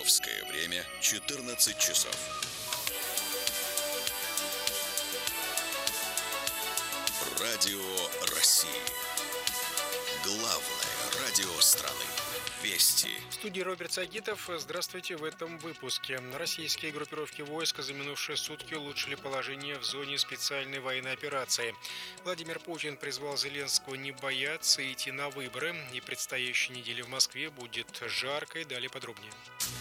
Московское время 14 часов. Радио России. Главное радио страны. Вести. В студии Роберт Сагитов. Здравствуйте. В этом выпуске. Российские группировки войск за минувшие сутки улучшили положение в зоне специальной военной операции. Владимир Путин призвал Зеленского не бояться и идти на выборы. И предстоящей неделе в Москве будет жаркой. Далее подробнее.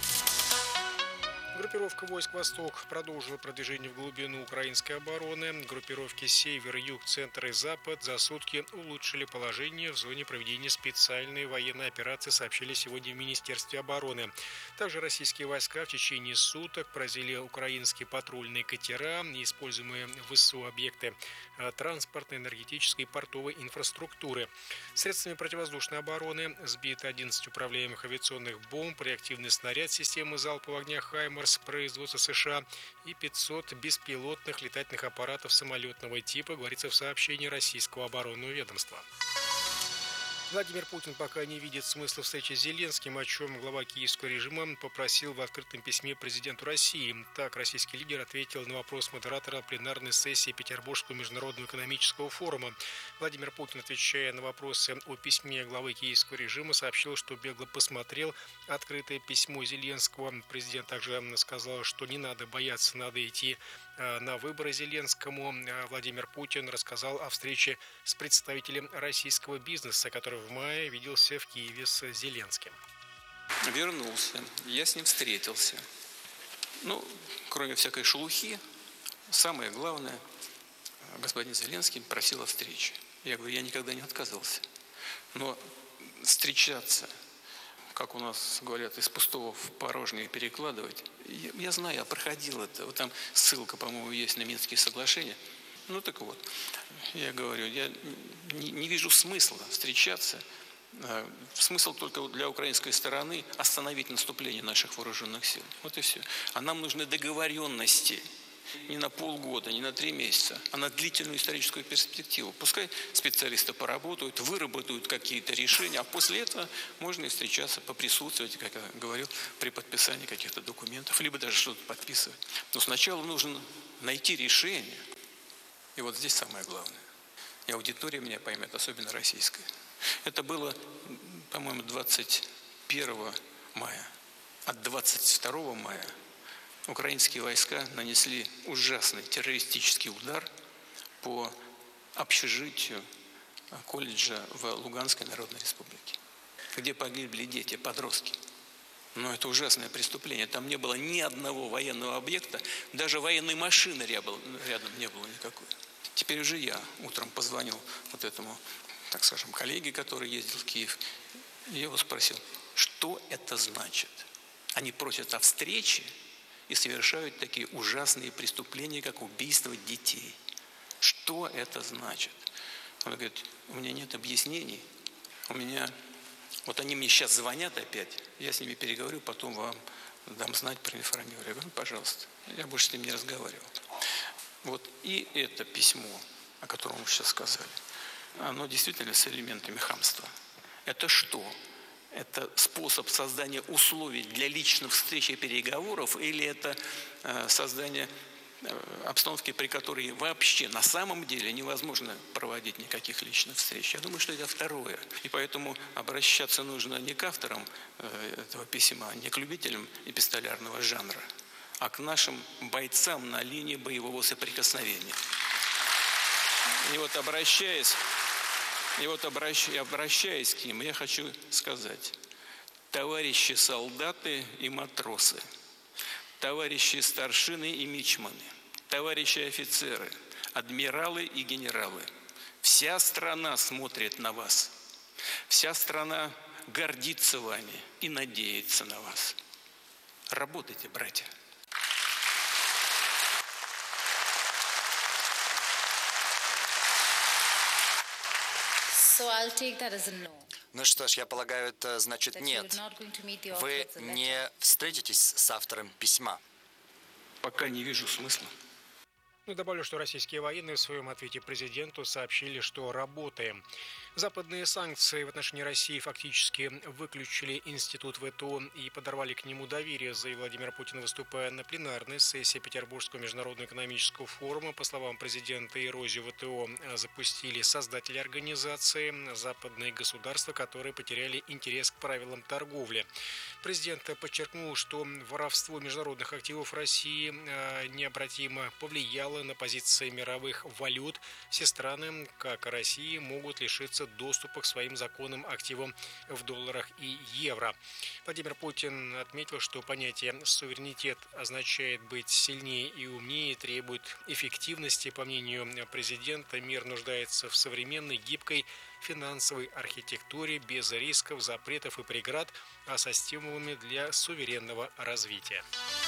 Группировка войск «Восток» продолжила продвижение в глубину украинской обороны. Группировки «Север», «Юг», «Центр» и «Запад» за сутки улучшили положение в зоне проведения специальной военной операции, сообщили сегодня в Министерстве обороны. Также российские войска в течение суток поразили украинские патрульные катера, используемые в ВСУ объекты транспортной, энергетической и портовой инфраструктуры. Средствами противовоздушной обороны сбит 11 управляемых авиационных бомб, реактивный снаряд системы залпового огня «Хаймарс» производства США и 500 беспилотных летательных аппаратов самолетного типа, говорится в сообщении российского оборонного ведомства. Владимир Путин пока не видит смысла встречи с Зеленским, о чем глава киевского режима попросил в открытом письме президенту России. Так, российский лидер ответил на вопрос модератора пленарной сессии Петербургского международного экономического форума. Владимир Путин, отвечая на вопросы о письме главы киевского режима, сообщил, что бегло посмотрел открытое письмо Зеленского. Президент также сказал, что не надо бояться, надо идти на выборы Зеленскому. Владимир Путин рассказал о встрече с представителем российского бизнеса, который в мае виделся в Киеве с Зеленским. Вернулся, я с ним встретился. Кроме всякой шелухи, самое главное, господин Зеленский просил о встрече. Я говорю, я никогда не отказывался. Но встречаться, как у нас говорят, из пустого в порожнее перекладывать, я знаю, я проходил это. Вот там ссылка, по-моему, есть на Минские соглашения. Так вот, я говорю, я не вижу смысла встречаться. Смысл только для украинской стороны остановить наступление наших вооруженных сил. Вот и все. А нам нужны договоренности. Не на полгода, не на 3 месяца, а на длительную историческую перспективу. Пускай специалисты поработают, выработают какие-то решения, а после этого можно и встречаться, поприсутствовать, как я говорил, при подписании каких-то документов, либо даже что-то подписывать. Но сначала нужно найти решение. И вот здесь самое главное. И аудитория меня поймет, особенно российская. Это было, по-моему, 21 мая. От 22 мая украинские войска нанесли ужасный террористический удар по общежитию колледжа в Луганской Народной Республике, где погибли дети, подростки. Но это ужасное преступление. Там не было ни одного военного объекта, даже военной машины рядом не было никакой. Теперь уже я утром позвонил вот этому, так скажем, коллеге, который ездил в Киев, и я его спросил, что это значит? Они просят о встрече и совершают такие ужасные преступления, как убийство детей. Что это значит? Он говорит, у меня нет объяснений. Вот они мне сейчас звонят опять, я с ними переговорю, потом вам дам знать, проинформирую. Я говорю, пожалуйста, я больше с ними не разговаривал. Вот и это письмо, о котором вы сейчас сказали, оно действительно с элементами хамства. Это что? Это способ создания условий для личных встреч и переговоров, или это создание обстановки, при которой вообще на самом деле невозможно проводить никаких личных встреч? Я думаю, что это второе. И поэтому обращаться нужно не к авторам этого письма, не к любителям эпистолярного жанра, а к нашим бойцам на линии боевого соприкосновения. И вот обращаясь к ним, я хочу сказать, товарищи солдаты и матросы, товарищи старшины и мичманы, товарищи офицеры, адмиралы и генералы, вся страна смотрит на вас, вся страна гордится вами и надеется на вас. Работайте, братья. Ну что ж, я полагаю, это значит нет. Вы не встретитесь с автором письма. Пока не вижу смысла. Ну, добавлю, что российские военные в своем ответе президенту сообщили, что работаем. Западные санкции в отношении России фактически выключили институт ВТО и подорвали к нему доверие, заявил Владимир Путин, выступая на пленарной сессии Петербургского международного экономического форума. По словам президента, эрозию ВТО запустили создатели организации, западные государства, которые потеряли интерес к правилам торговли. Президент подчеркнул, что воровство международных активов России необратимо повлияло на позиции мировых валют. Все страны, как и Россия, могут лишиться доступа к своим законным активам в долларах и евро. Владимир Путин отметил, что понятие суверенитет означает быть сильнее и умнее, требует эффективности. По мнению президента, мир нуждается в современной, гибкой финансовой архитектуре без рисков, запретов и преград, а со стимулами для суверенного развития.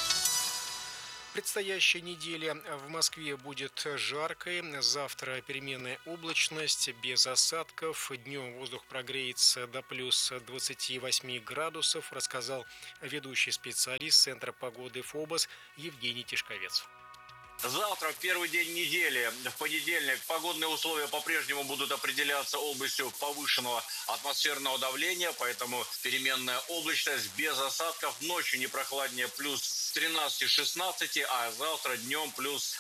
Предстоящая неделя в Москве будет жаркой. Завтра переменная облачность без осадков. Днем воздух прогреется до плюс 28 градусов, рассказал ведущий специалист Центра погоды ФОБОС Евгений Тишковец. Завтра, первый день недели, в понедельник, погодные условия по-прежнему будут определяться областью повышенного атмосферного давления, поэтому переменная облачность без осадков, ночью не прохладнее плюс 13-16, а завтра днем плюс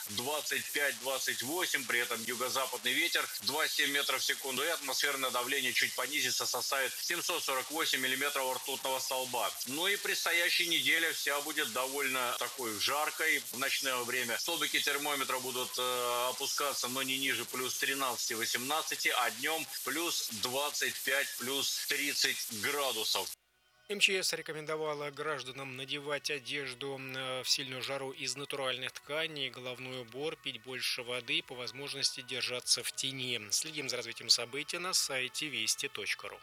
25-28, при этом юго-западный ветер 2,7 метров в секунду, и атмосферное давление чуть понизится, составит 748 миллиметров ртутного столба. Ну и предстоящая неделя вся будет довольно такой жаркой. В ночное время столбики термометра будут опускаться, но не ниже плюс 13-18, а днем плюс 25, плюс 30 градусов. МЧС рекомендовала гражданам надевать одежду в сильную жару из натуральных тканей, головной убор, пить больше воды и по возможности держаться в тени. Следим за развитием событий на сайте вести.ру.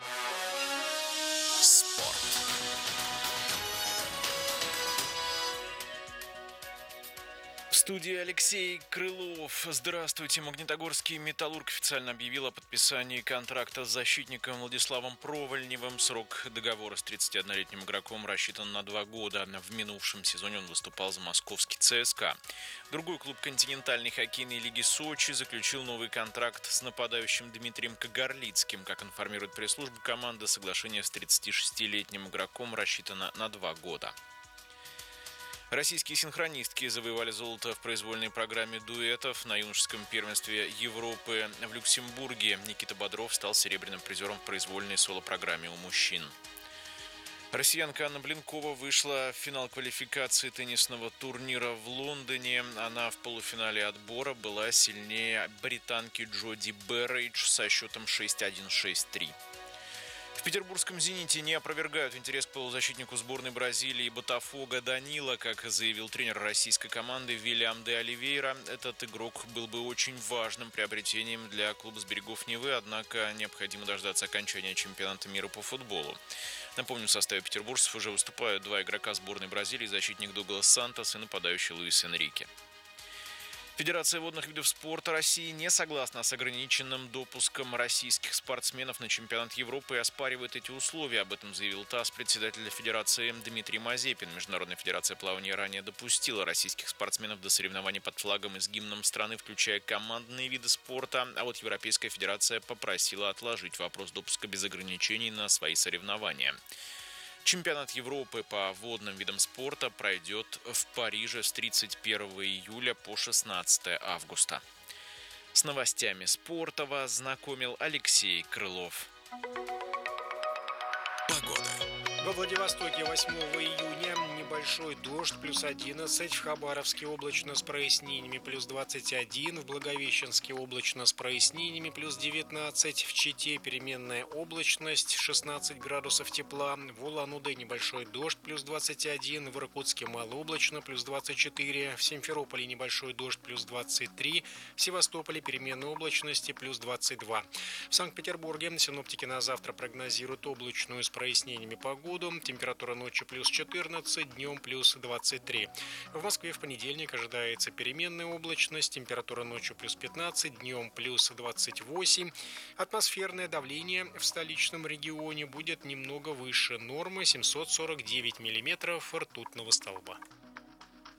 Спорт. В студии Алексей Крылов. Здравствуйте. Магнитогорский «Металлург» официально объявил о подписании контракта с защитником Владиславом Провольневым. Срок договора с 31-летним игроком рассчитан на 2 года. В минувшем сезоне он выступал за московский ЦСКА. Другой клуб континентальной хоккейной лиги Сочи заключил новый контракт с нападающим Дмитрием Кагарлицким. Как информирует пресс-служба команды, соглашение с 36-летним игроком рассчитано на 2 года. Российские синхронистки завоевали золото в произвольной программе дуэтов на юношеском первенстве Европы в Люксембурге. Никита Бодров стал серебряным призером в произвольной соло-программе у мужчин. Россиянка Анна Блинкова вышла в финал квалификации теннисного турнира в Лондоне. Она в полуфинале отбора была сильнее британки Джоди Берридж со счетом 6-1, 6-3. В петербургском «Зените» не опровергают интерес к полузащитнику сборной Бразилии Ботафого Данила. Как заявил тренер российской команды Вильям де Оливейра, этот игрок был бы очень важным приобретением для клуба с берегов Невы, однако необходимо дождаться окончания чемпионата мира по футболу. Напомню, в составе петербуржцев уже выступают 2 игрока сборной Бразилии: защитник Дуглас Сантос и нападающий Луис Энрике. Федерация водных видов спорта России не согласна с ограниченным допуском российских спортсменов на чемпионат Европы и оспаривает эти условия. Об этом заявил ТАСС председатель Федерации Дмитрий Мазепин. Международная федерация плавания ранее допустила российских спортсменов до соревнований под флагом и с гимном страны, включая командные виды спорта. А вот Европейская федерация попросила отложить вопрос допуска без ограничений на свои соревнования. Чемпионат Европы по водным видам спорта пройдет в Париже с 31 июля по 16 августа. С новостями спорта вас знакомил Алексей Крылов. Погода. Во Владивостоке 8 июня небольшой дождь, плюс 11. В Хабаровске облачно с прояснениями, плюс 21. В Благовещенске облачно с прояснениями, плюс 19. В Чите переменная облачность, 16 градусов тепла. В Улан-Удэ небольшой дождь, плюс 21. В Иркутске малооблачно, плюс 24. В Симферополе небольшой дождь, плюс 23. В Севастополе переменная облачности, плюс 22. В Санкт-Петербурге синоптики на завтра прогнозируют облачную с прояснениями погоду. Температура ночью плюс 14, днем плюс 23. В Москве в понедельник ожидается переменная облачность. Температура ночью плюс 15, днем плюс 28. Атмосферное давление в столичном регионе будет немного выше нормы — 749 миллиметров ртутного столба.